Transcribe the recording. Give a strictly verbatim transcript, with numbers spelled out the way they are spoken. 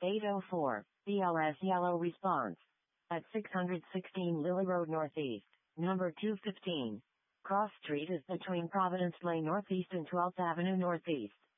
eight oh four, B L S Yellow response. At six sixteen Lily Road Northeast, number two fifteen. Cross Street is between Providence Lane Northeast and twelfth Avenue Northeast.